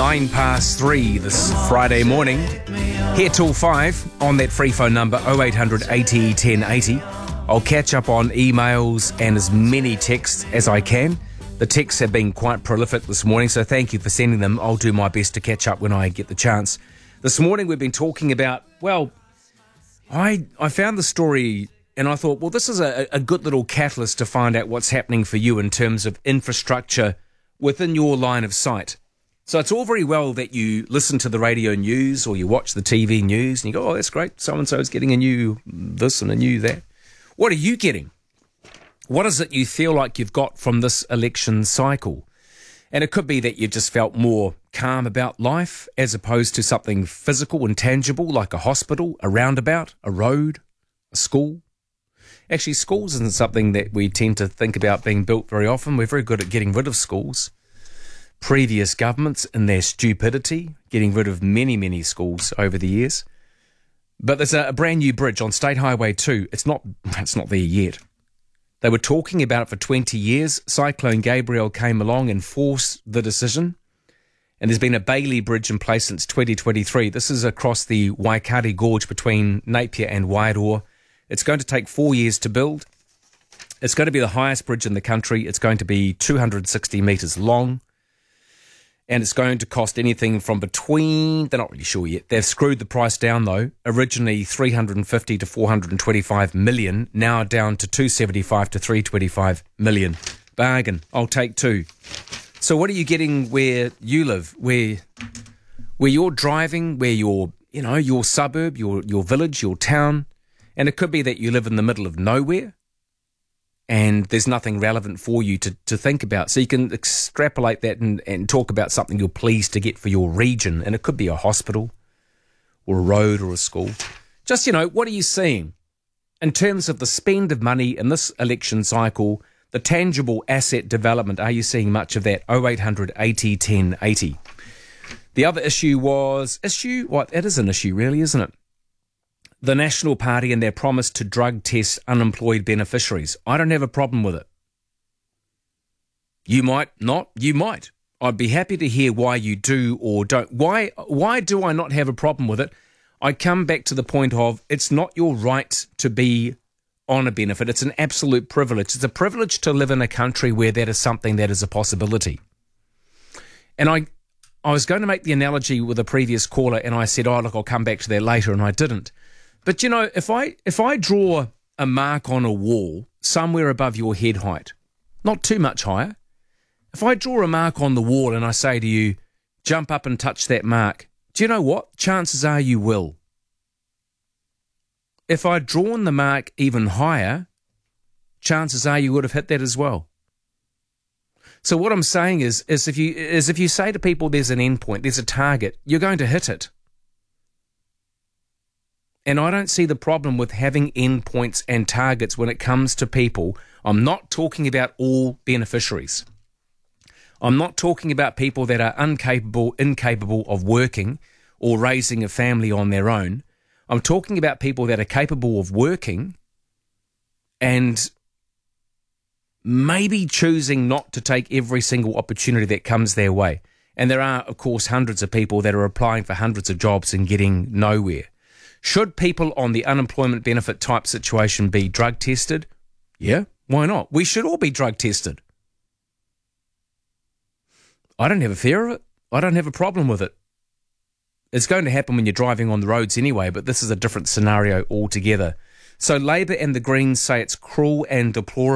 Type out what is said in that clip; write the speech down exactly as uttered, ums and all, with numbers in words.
Nine past three this Friday morning. Here till five on that free phone number oh eight hundred eighty ten eighty. I'll catch up on emails and as many texts as I can. The texts have been quite prolific this morning, so thank you for sending them. I'll do my best to catch up when I get the chance. This morning we've been talking about, well, I I found the story and I thought, well, this is a, a good little catalyst to find out what's happening for you in terms of infrastructure within your line of sight. So it's all very well that you listen to the radio news or you watch the T V news and you go, oh, that's great, so-and-so is getting a new this and a new that. What are you getting? What is it you feel like you've got from this election cycle? And it could be that you've just felt more calm about life as opposed to something physical and tangible like a hospital, a roundabout, a road, a school. Actually, schools isn't something that we tend to think about being built very often. We're very good at getting rid of schools. Previous governments in their stupidity, getting rid of many, many schools over the years. But there's a, a brand new bridge on State Highway two. It's not, it's not there yet. They were talking about it for twenty years. Cyclone Gabrielle came along and forced the decision. And there's been a Bailey Bridge in place since twenty twenty-three. This is across the Waikari Gorge between Napier and Wairoa. It's going to take four years to build. It's going to be the highest bridge in the country. It's going to be two hundred sixty metres long. And it's going to cost anything from between, they're not really sure yet. They've screwed the price down though. Originally three hundred fifty to four hundred twenty-five million, now down to two hundred seventy-five to three hundred twenty-five million. Bargain. I'll take two. So what are you getting where you live, where where you're driving, where you're, you know, your suburb, your your village, your town? And it could be that you live in the middle of nowhere and there's nothing relevant for you to, to think about. So you can extrapolate that and, and talk about something you're pleased to get for your region. And it could be a hospital or a road or a school. Just, you know, what are you seeing in terms of the spend of money in this election cycle, the tangible asset development? Are you seeing much of that? oh eight hundred eighty ten eighty. The other issue was, issue? What? It is an issue really, isn't it? The National Party and their promise to drug test unemployed beneficiaries. I don't have a problem with it. You might not. You might. I'd be happy to hear why you do or don't. Why, why do I not have a problem with it? I come back to the point of it's not your right to be on a benefit. It's an absolute privilege. It's a privilege to live in a country where that is something that is a possibility. And I, I was going to make the analogy with a previous caller and I said, oh, look, I'll come back to that later, and I didn't. But, you know, if I if I draw a mark on a wall somewhere above your head height, not too much higher, if I draw a mark on the wall and I say to you, jump up and touch that mark, do you know what? Chances are you will. If I'd drawn the mark even higher, chances are you would have hit that as well. So what I'm saying is, is if you is if you say to people there's an endpoint, there's a target, you're going to hit it. And I don't see the problem with having endpoints and targets when it comes to people. I'm not talking about all beneficiaries. I'm not talking about people that are incapable, incapable of working or raising a family on their own. I'm talking about people that are capable of working and maybe choosing not to take every single opportunity that comes their way. And there are, of course, hundreds of people that are applying for hundreds of jobs and getting nowhere. Should people on the unemployment benefit type situation be drug tested? Yeah, why not? We should all be drug tested. I don't have a fear of it. I don't have a problem with it. It's going to happen when you're driving on the roads anyway, but this is a different scenario altogether. So Labor and the Greens say it's cruel and deplorable